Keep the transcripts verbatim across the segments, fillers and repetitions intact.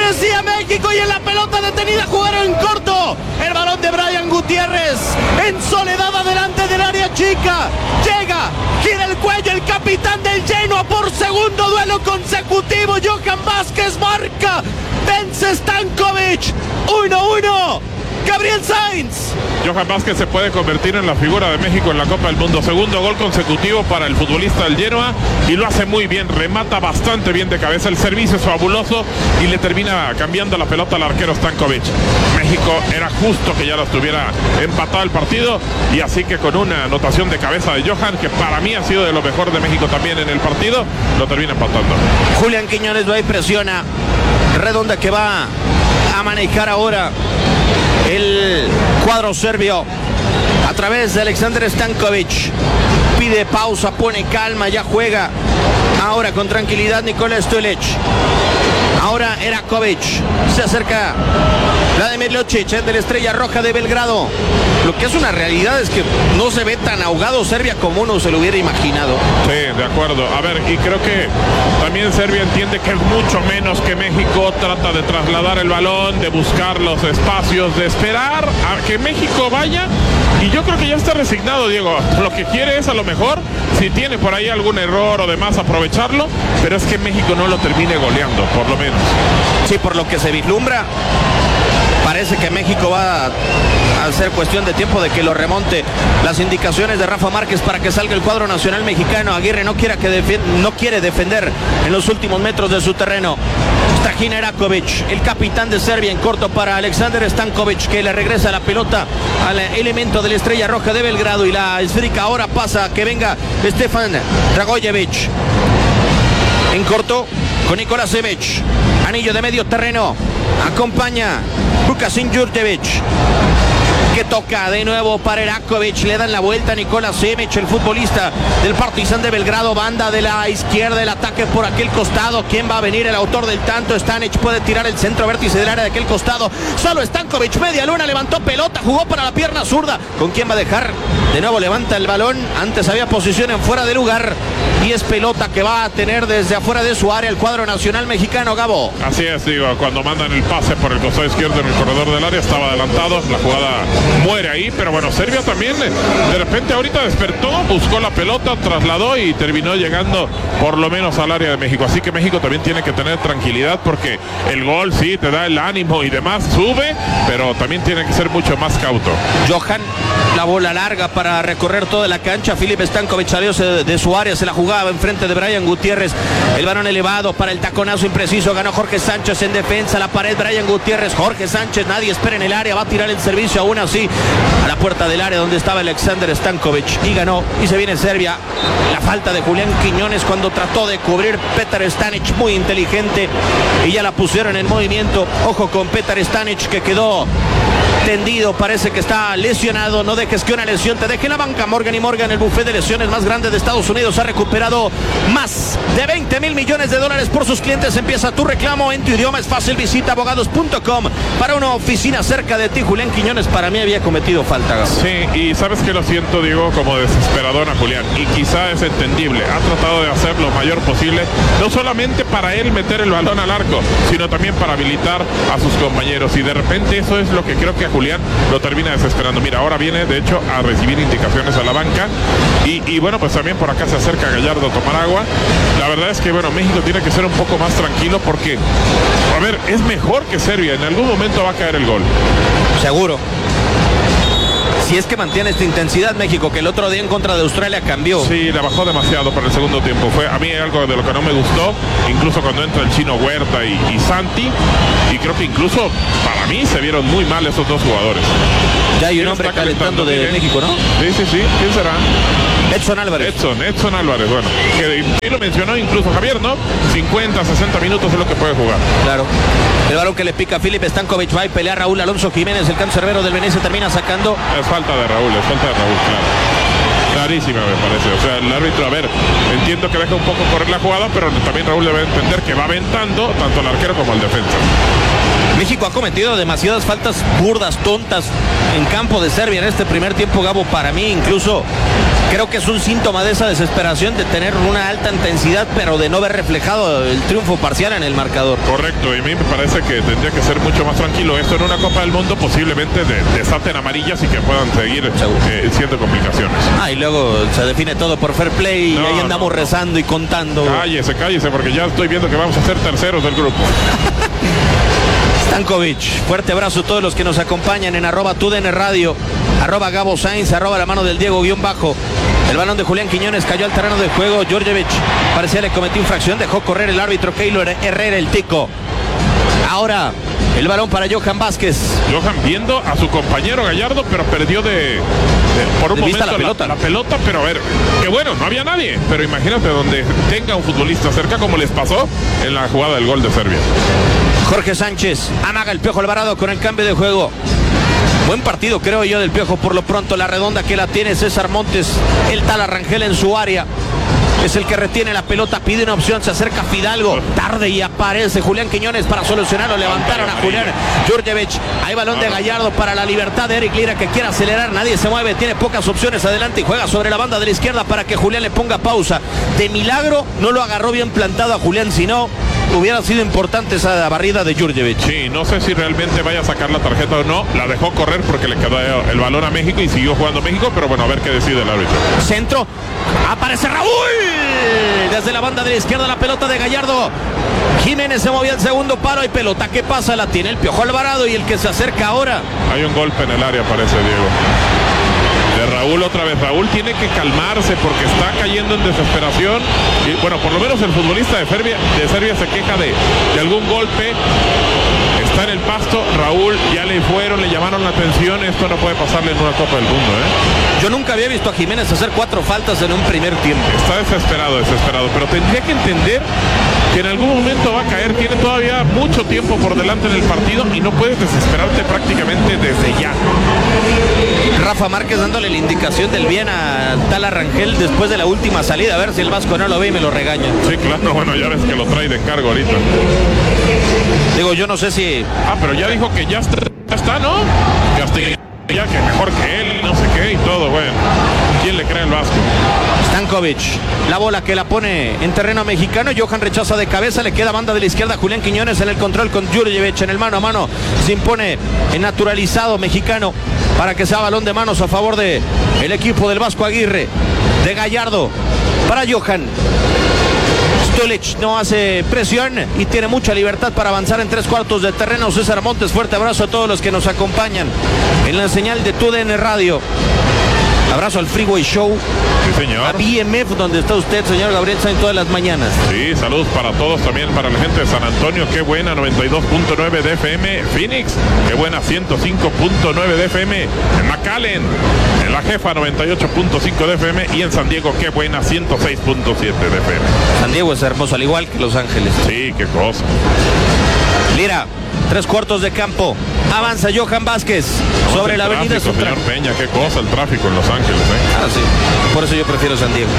decía México, y en la pelota detenida jugaron en corto. El balón de Brian Gutiérrez en soledad adelante del área chica. Llega, gira el cuello el capitán del Genoa por segundo duelo consecutivo. Johan Vázquez marca. Vence Stankovic. uno uno. Gabriel Sainz. Johan Vázquez se puede convertir en la figura de México en la Copa del Mundo. Segundo gol consecutivo para el futbolista del Genoa y lo hace muy bien, remata bastante bien de cabeza, el servicio es fabuloso y le termina cambiando la pelota al arquero Stankovic. México era justo que ya lo estuviera empatado el partido y así que con una anotación de cabeza de Johan, que para mí ha sido de lo mejor de México también en el partido, lo termina empatando. Julián Quiñones va y presiona. Redonda que va a manejar ahora el cuadro serbio a través de Alexander Stankovic. Pide pausa, pone calma, ya juega ahora con tranquilidad Nikola Stolic. Ahora Erakovic, se acerca Vladimir Lucic, el de la Estrella Roja de Belgrado. Lo que es una realidad es que no se ve tan ahogado Serbia como uno se lo hubiera imaginado. Sí, de acuerdo. A ver, y creo que también Serbia entiende que es mucho menos que México. Trata de trasladar el balón, de buscar los espacios, de esperar a que México vaya. Y yo creo que ya está resignado, Diego. Lo que quiere es, a lo mejor, si tiene por ahí algún error o demás, aprovecharlo. Pero es que México no lo termine goleando, por lo menos. Sí, por lo que se vislumbra, parece que México va a ser cuestión de tiempo de que lo remonte. Las indicaciones de Rafa Márquez para que salga el cuadro nacional mexicano. Aguirre no quiere, que defiend- no quiere defender en los últimos metros de su terreno. Strahina Erakovic, el capitán de Serbia, en corto para Alexander Stankovic, que le regresa la pelota al elemento de la Estrella Roja de Belgrado, y la esférica ahora pasa a que venga Stefan Dragojevic. En corto con Nikola Simic, anillo de medio terreno, acompaña Vukasin Jurjevic, que toca de nuevo para Erakovic, le dan la vuelta a Nikola Simic, el futbolista del Partizan de Belgrado, banda de la izquierda, el ataque por aquel costado. ¿Quién va a venir? El autor del tanto, Stanic, puede tirar el centro vértice del área de aquel costado. Solo Stankovic, media luna, levantó pelota, jugó para la pierna zurda. ¿Con quién va a dejar? De nuevo levanta el balón, antes había posición en fuera de lugar y es pelota que va a tener desde afuera de su área el cuadro nacional mexicano, Gabo. Así es, digo, cuando mandan el pase por el costado izquierdo en el corredor del área, estaba adelantado, la jugada muere ahí, pero bueno, Serbia también de repente ahorita despertó, buscó la pelota, trasladó y terminó llegando por lo menos al área de México. Así que México también tiene que tener tranquilidad, porque el gol sí te da el ánimo y demás, sube, pero también tiene que ser mucho más cauto. Johan, la bola larga para recorrer toda la cancha. Filip Stankovic salió de su área, se la jugaba enfrente de Brian Gutiérrez. El balón elevado para el taconazo impreciso, ganó Jorge Sánchez en defensa, la pared Brian Gutiérrez, Jorge Sánchez, nadie espera en el área, va a tirar el servicio aún así a la puerta del área donde estaba Alexander Stankovic, y ganó, y se viene Serbia. La falta de Julián Quiñones cuando trató de cubrir Petar Stanic, muy inteligente, y ya la pusieron en movimiento. Ojo con Petar Stanic, que quedó tendido, parece que está lesionado. No dejes que una lesión te deje en la banca. Morgan y Morgan, el buffet de lesiones más grande de Estados Unidos, ha recuperado más de veinte mil millones de dólares por sus clientes. Empieza tu reclamo en tu idioma, es fácil, visita abogados punto com para una oficina cerca de ti. Julián Quiñones para mí había cometido falta, Gabo. Sí, y sabes que lo siento, digo, como desesperador a Julián, y quizá es entendible. Ha tratado de hacer lo mayor posible, no solamente para él meter el balón al arco, sino también para habilitar a sus compañeros, y de repente eso es lo que creo que a Julián lo termina desesperando. Mira, ahora viene de hecho a recibir indicaciones a la banca, y, y bueno, pues también por acá se acerca Gallardo a tomar agua. La verdad es que bueno, México tiene que ser un poco más tranquilo, porque a ver, es mejor que Serbia, en algún momento va a caer el gol. Seguro. Si es que mantiene esta intensidad México, que el otro día en contra de Australia cambió. Sí, la bajó demasiado para el segundo tiempo. Fue a mí algo de lo que no me gustó, incluso cuando entra el chino Huerta y, y Santi, y creo que incluso para mí se vieron muy mal esos dos jugadores. Ya hay un hombre calentando de Miguel? México, ¿no? Sí, sí, sí. ¿Quién será? Edson Álvarez. Edson, Edson Álvarez, bueno, que sí lo mencionó incluso Javier, ¿no? cincuenta, sesenta minutos es lo que puede jugar. Claro. El balón que le pica a Filip Stankovic, va y pelea Raúl Alonso Jiménez, el cancerbero del Venecia termina sacando. Es falta de Raúl, es falta de Raúl, claro. Clarísima me parece, o sea, el árbitro, a ver, entiendo que deja un poco correr la jugada, pero también Raúl debe entender que va aventando tanto el arquero como el defensa. México ha cometido demasiadas faltas burdas, tontas en campo de Serbia en este primer tiempo, Gabo. Para mí incluso Creo que es un síntoma de esa desesperación de tener una alta intensidad, pero de no ver reflejado el triunfo parcial en el marcador. Correcto, y a mí me parece que tendría que ser mucho más tranquilo. Esto en una Copa del Mundo posiblemente de, desaten amarillas y que puedan seguir eh, siendo complicaciones. Ah, y luego se define todo por fair play no, y ahí andamos no. rezando y contando. Cállese, cállese, porque ya estoy viendo que vamos a ser terceros del grupo. Stankovic, fuerte abrazo a todos los que nos acompañan en arroba tu D N Radio, arroba Gabo Sainz, arroba la mano del Diego guión bajo. El balón de Julián Quiñones cayó al terreno de juego. Djordjevic parecía le cometió infracción, dejó correr el árbitro Keylor Herrera, el tico. Ahora el balón para Johan Vázquez. Johan viendo a su compañero Gallardo, pero perdió de, de por un de momento la pelota. La, la pelota, pero a ver, que bueno, no había nadie, pero imagínate donde tenga un futbolista cerca, como les pasó en la jugada del gol de Serbia. Jorge Sánchez amaga el Piojo Alvarado con el cambio de juego. Buen partido, creo yo, del Piojo. Por lo pronto, la redonda que la tiene César Montes, el tal Arrangel en su área. Es el que retiene la pelota, pide una opción, se acerca Fidalgo, tarde y aparece Julián Quiñones para solucionarlo, levantaron a Julián Djordjevic, hay balón de Gallardo para la libertad de Eric Lira que quiere acelerar, nadie se mueve, tiene pocas opciones adelante y juega sobre la banda de la izquierda para que Julián le ponga pausa. De milagro no lo agarró bien plantado a Julián, si no hubiera sido importante esa barrida de Djordjevic. Sí, no sé si realmente vaya a sacar la tarjeta o no, la dejó correr porque le quedó el balón a México y siguió jugando México, pero bueno, a ver qué decide el árbitro. Centro, aparece Raúl, desde la banda de la izquierda la pelota de Gallardo. Jiménez se movía al segundo palo y pelota que pasa, la tiene el Piojo Alvarado y el que se acerca ahora. Hay un golpe en el área, parece, Diego. De Raúl otra vez. Raúl tiene que calmarse porque está cayendo en desesperación. Y bueno, por lo menos el futbolista de Serbia, de Serbia se queja de, de algún golpe. Está en el pasto. Raúl ya le fueron, le llamaron la atención. Esto no puede pasarle en una Copa del Mundo, ¿eh? Yo nunca había visto a Jiménez hacer cuatro faltas en un primer tiempo. Está desesperado, desesperado. Pero tendría que entender que en algún momento va a caer. Tiene todavía mucho tiempo por delante en el partido y no puedes desesperarte prácticamente desde ya. Rafa Márquez dándole la indicación del bien a tal Arrangel después de la última salida, a ver si el Vasco no lo ve y me lo regaña. Sí, claro, bueno, ya ves que lo trae de encargo ahorita. Digo, yo no sé si... Ah, pero ya dijo que ya está, ya está, ¿no? Ya está, ya que mejor que él, no sé qué y todo, bueno. ¿Quién le cree al Vasco? Stankovic, la bola que la pone en terreno mexicano. Johan rechaza de cabeza, le queda banda de la izquierda. Julián Quiñones en el control con Djordjevic en el mano a mano. Se impone el naturalizado mexicano para que sea balón de manos a favor de el equipo del Vasco Aguirre. De Gallardo para Johan. Stulic no hace presión y tiene mucha libertad para avanzar en tres cuartos de terreno. César Montes, fuerte abrazo a todos los que nos acompañan en la señal de tu D N Radio. Abrazo al Freeway Show. Sí, señor. A B M F, donde está usted, señor Gabriel Sainz, todas las mañanas. Sí, saludos para todos, también para la gente de San Antonio. Qué buena, noventa y dos punto nueve de F M. Phoenix, qué buena, ciento cinco punto nueve de F M. En McAllen, en La Jefa, noventa y ocho punto cinco de F M. Y en San Diego, qué buena, ciento seis punto siete de F M. San Diego es hermoso, al igual que Los Ángeles. Sí, qué cosa. Lira, tres cuartos de campo. Avanza Johan Vázquez no, sobre la avenida tráfico, señor Peña, qué cosa el tráfico en Los Ángeles, ¿eh? Ah, sí. Por eso yo prefiero San Diego.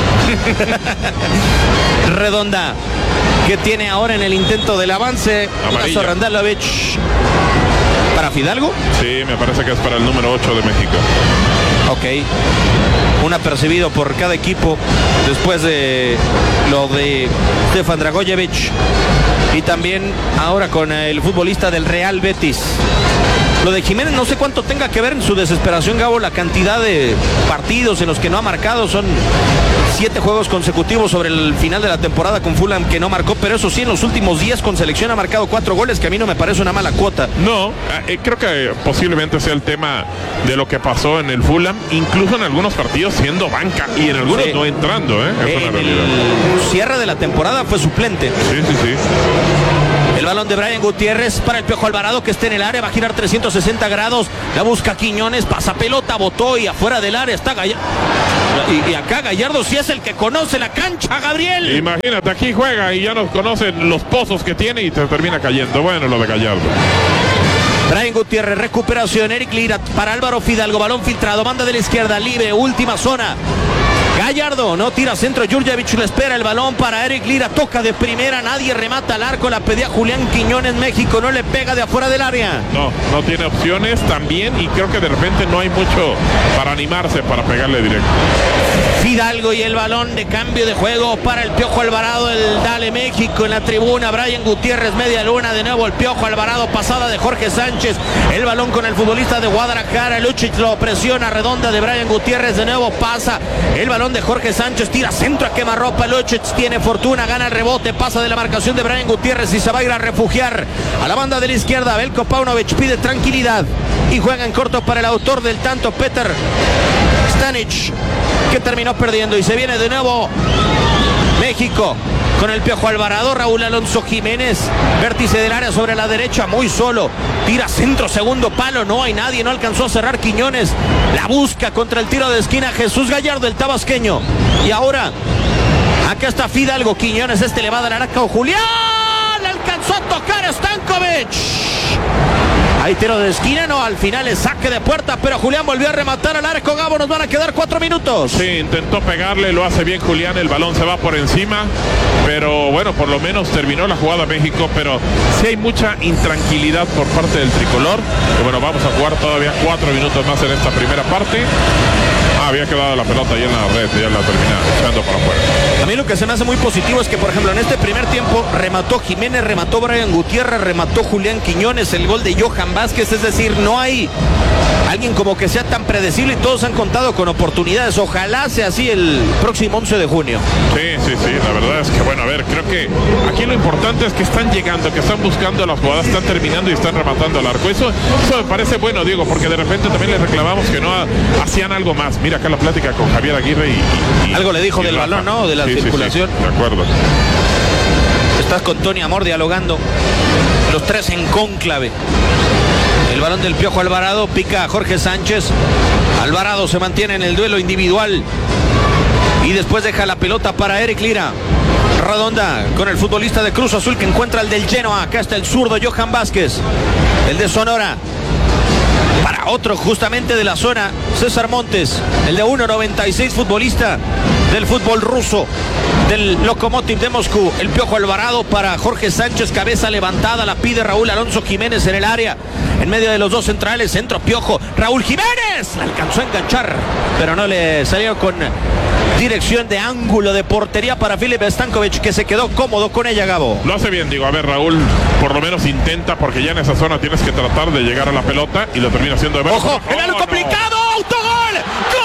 Redonda, que tiene ahora en el intento del avance. Randalovic. ¿Para Fidalgo? Sí, me parece que es para el número ocho de México. Ok. Un apercibido por cada equipo después de lo de Stefan Dragojevic. Y también ahora con el futbolista del Real Betis. Lo de Jiménez no sé cuánto tenga que ver en su desesperación, Gabo, la cantidad de partidos en los que no ha marcado. Son siete juegos consecutivos sobre el final de la temporada con Fulham que no marcó, pero eso sí, en los últimos días con selección ha marcado cuatro goles, que a mí no me parece una mala cuota. No, eh, creo que posiblemente sea el tema de lo que pasó en el Fulham, incluso en algunos partidos siendo banca y en algunos sí. no entrando, ¿eh? Es en una realidad. El cierre de la temporada fue suplente. Sí, sí, sí. El balón de Brian Gutiérrez para el Piojo Alvarado, que está en el área, va a girar trescientos sesenta grados, la busca Quiñones, pasa pelota, botó y afuera del área está Gallardo. Y, y acá Gallardo sí es el que conoce la cancha, Gabriel. Imagínate, aquí juega y ya nos conocen los pozos que tiene y te termina cayendo. Bueno, lo de Gallardo. Brian Gutiérrez, recuperación, Eric Lira para Álvaro Fidalgo, balón filtrado, banda de la izquierda, libre, última zona. Gallardo no tira centro, Djordjevic le espera el balón para Eric Lira, toca de primera, nadie remata al arco, la pedía Julián Quiñones, México no le pega de afuera del área. No, no tiene opciones también y creo que de repente no hay mucho para animarse para pegarle directo. Fidalgo y el balón de cambio de juego para el Piojo Alvarado, el Dale México en la tribuna. Brian Gutiérrez, media luna, de nuevo el Piojo Alvarado, pasada de Jorge Sánchez, el balón con el futbolista de Guadalajara. Lucic lo presiona, redonda de Brian Gutiérrez, de nuevo pasa el balón de Jorge Sánchez, tira centro a quemarropa. Lucic tiene fortuna, gana el rebote, pasa de la marcación de Brian Gutiérrez y se va a ir a refugiar a la banda de la izquierda. Veljko Paunovic pide tranquilidad y juega en corto para el autor del tanto, Petar Stanic, que terminó perdiendo, y se viene de nuevo México con el Piojo Alvarado. Raúl Alonso Jiménez, vértice del área sobre la derecha, muy solo, tira centro, segundo palo, no hay nadie, no alcanzó a cerrar Quiñones, la busca contra el tiro de esquina Jesús Gallardo, el tabasqueño, y ahora acá está Fidalgo. Quiñones, este le va a dar arco, Julián, alcanzó a tocar Stankovic. Hay tiro de esquina, no, al final es saque de puerta, pero Julián volvió a rematar al arco. Gabo, nos van a quedar cuatro minutos. Sí, intentó pegarle, lo hace bien Julián, el balón se va por encima, pero bueno, por lo menos terminó la jugada México, pero sí hay mucha intranquilidad por parte del tricolor. Y bueno, vamos a jugar todavía cuatro minutos más en esta primera parte. Ah, había quedado la pelota ahí en la red, ya la termina echando para afuera. A mí lo que se me hace muy positivo es que, por ejemplo, en este primer tiempo remató Jiménez, remató Brian Gutiérrez, remató Julián Quiñones, el gol de Johan Vázquez, es decir, no hay alguien como que sea tan predecible y todos han contado con oportunidades. Ojalá sea así el próximo once de junio. Sí, sí, sí, la verdad es que, bueno, a ver, creo que aquí lo importante es que están llegando, que están buscando las jugadas, están terminando y están rematando al arco. Eso, eso me parece bueno, Diego, porque de repente también les reclamamos que no hacían algo más. Mira acá la plática con Javier Aguirre y... y algo le dijo y del Rafa. balón, ¿no? De la sí, circulación. Sí, sí, de acuerdo. Estás con Tony Amor dialogando, los tres en cónclave. El balón del Piojo Alvarado, pica a Jorge Sánchez. Alvarado se mantiene en el duelo individual y después deja la pelota para Eric Lira. Redonda con el futbolista de Cruz Azul que encuentra el del Genoa. Acá está el zurdo Johan Vázquez, el de Sonora. Para otro justamente de la zona, César Montes, el de uno noventa y seis, futbolista del fútbol ruso, del Lokomotiv de Moscú. El Piojo Alvarado para Jorge Sánchez, cabeza levantada, la pide Raúl Alonso Jiménez en el área, en medio de los dos centrales, centro Piojo, Raúl Jiménez, la alcanzó a enganchar, pero no le salió con dirección de ángulo de portería para Filip Stankovic, que se quedó cómodo con ella, Gabo. Lo hace bien, digo, a ver, Raúl por lo menos intenta, porque ya en esa zona tienes que tratar de llegar a la pelota y lo termina haciendo de ver. ¡Ojo! ¡El oh, complicado! No. ¡Autogol! ¡Gol!